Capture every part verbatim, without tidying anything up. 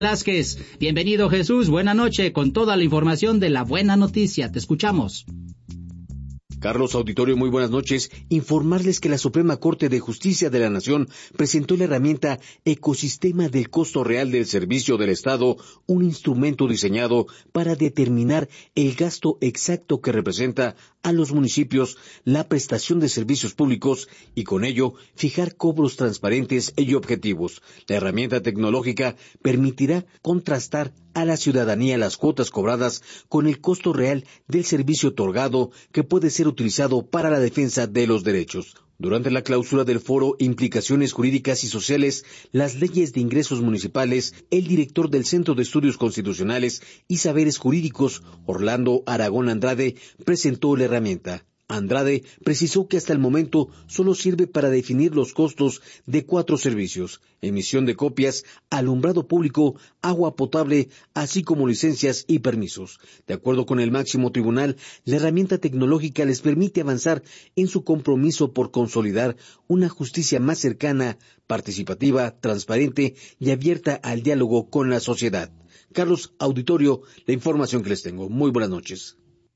Velázquez. Bienvenido, Jesús. Buena noche con toda la información de la buena noticia. Te escuchamos. Carlos, auditorio, muy buenas noches. Informarles que la Suprema Corte de Justicia de la Nación presentó la herramienta Ecosistema del Costo Real del Servicio del Estado, un instrumento diseñado para determinar el gasto exacto que representa a los municipios la prestación de servicios públicos y con ello fijar cobros transparentes y objetivos. La herramienta tecnológica permitirá contrastar a la ciudadanía las cuotas cobradas con el costo real del servicio otorgado, que puede ser utilizado para la defensa de los derechos. Durante la clausura del foro Implicaciones Jurídicas y Sociales, las leyes de ingresos municipales, el director del Centro de Estudios Constitucionales y Saberes Jurídicos, Orlando Aragón Andrade, presentó la herramienta. Andrade precisó que hasta el momento solo sirve para definir los costos de cuatro servicios: emisión de copias, alumbrado público, agua potable, así como licencias y permisos. De acuerdo con el máximo tribunal, la herramienta tecnológica les permite avanzar en su compromiso por consolidar una justicia más cercana, participativa, transparente y abierta al diálogo con la sociedad. Carlos, auditorio, la información que les tengo. Muy buenas noches.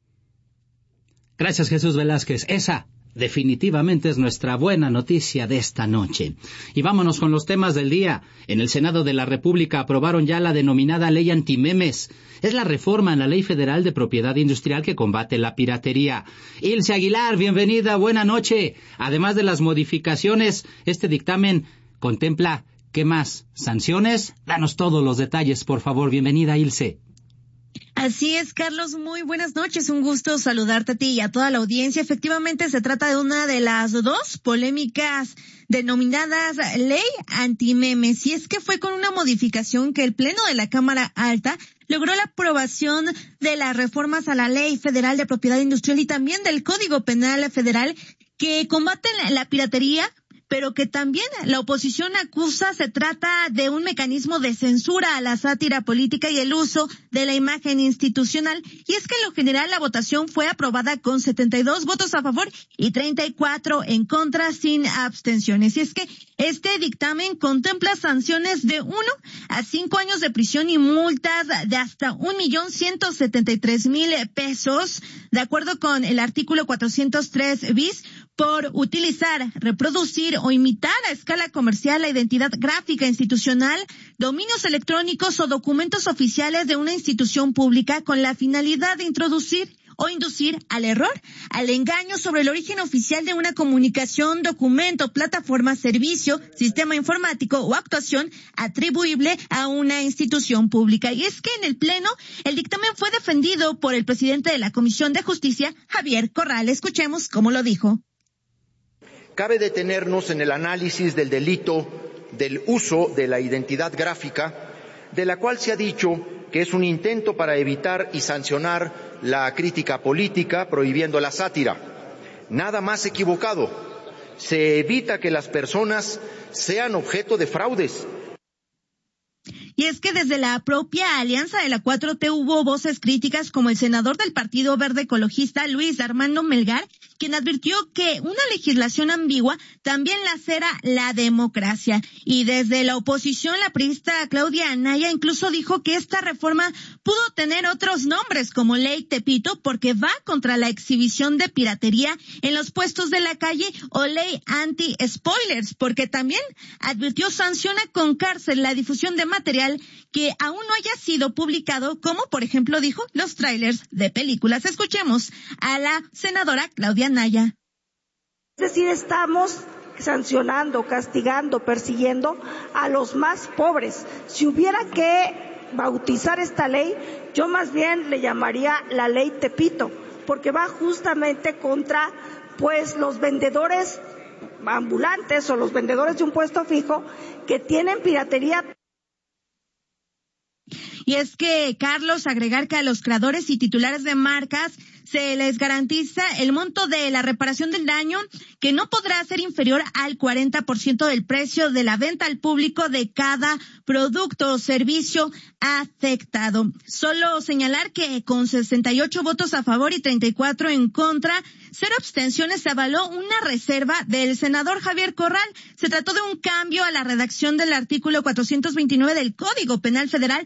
Gracias, Jesús Velázquez. Esa definitivamente es nuestra buena noticia de esta noche. Y vámonos con los temas del día. En el Senado de la República aprobaron ya la denominada Ley Antimemes. Es la reforma en la Ley Federal de Propiedad Industrial que combate la piratería. Ilse Aguilar, bienvenida, buena noche. Además de las modificaciones, este dictamen contempla, ¿qué más? ¿Sanciones? Danos todos los detalles, por favor. Bienvenida, Ilse. Así es, Carlos, muy buenas noches, un gusto saludarte a ti y a toda la audiencia. Efectivamente, se trata de una de las dos polémicas denominadas Ley Antimemes, y es que fue con una modificación que el Pleno de la Cámara Alta logró la aprobación de las reformas a la Ley Federal de Propiedad Industrial y también del Código Penal Federal que combaten la piratería, pero que también la oposición acusa se trata de un mecanismo de censura a la sátira política y el uso de la imagen institucional. Y es que en lo general la votación fue aprobada con setenta y dos votos a favor y treinta y cuatro en contra, sin abstenciones. Y es que este dictamen contempla sanciones de uno a cinco años de prisión y multas de hasta un millón ciento setenta y tres mil pesos, de acuerdo con el artículo cuatrocientos tres bis, por utilizar, reproducir o imitar a escala comercial la identidad gráfica institucional, dominios electrónicos o documentos oficiales de una institución pública con la finalidad de introducir o inducir al error, al engaño sobre el origen oficial de una comunicación, documento, plataforma, servicio, sistema informático o actuación atribuible a una institución pública. Y es que en el Pleno el dictamen fue defendido por el presidente de la Comisión de Justicia, Javier Corral. Escuchemos cómo lo dijo. Cabe detenernos en el análisis del delito del uso de la identidad gráfica, de la cual se ha dicho que es un intento para evitar y sancionar la crítica política, prohibiendo la sátira. Nada más equivocado. Se evita que las personas sean objeto de fraudes. Y es que desde la propia alianza de la cuatro T hubo voces críticas, como el senador del Partido Verde Ecologista, Luis Armando Melgar, quien advirtió que una legislación ambigua también lacera la democracia. Y desde la oposición, la priista Claudia Anaya incluso dijo que esta reforma pudo tener otros nombres, como Ley Tepito, porque va contra la exhibición de piratería en los puestos de la calle, o Ley Anti-Spoilers, porque también advirtió sanciona con cárcel la difusión de material que aún no haya sido publicado, como por ejemplo dijo los trailers de películas. Escuchemos a la senadora Claudia Anaya. Es decir, estamos sancionando, castigando, persiguiendo a los más pobres. Si hubiera que bautizar esta ley, yo más bien le llamaría la ley Tepito, porque va justamente contra pues los vendedores ambulantes o los vendedores de un puesto fijo que tienen piratería. Y es que, Carlos, agregar que a los creadores y titulares de marcas se les garantiza el monto de la reparación del daño, que no podrá ser inferior al cuarenta por ciento del precio de la venta al público de cada producto o servicio afectado. Solo señalar que con sesenta y ocho votos a favor y treinta y cuatro en contra, cero abstenciones, se avaló una reserva del senador Javier Corral. Se trató de un cambio a la redacción del artículo cuatrocientos veintinueve del Código Penal Federal